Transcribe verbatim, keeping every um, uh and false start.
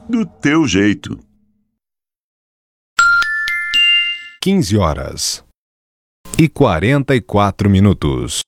Do teu jeito. quinze horas e quarenta e quatro minutos.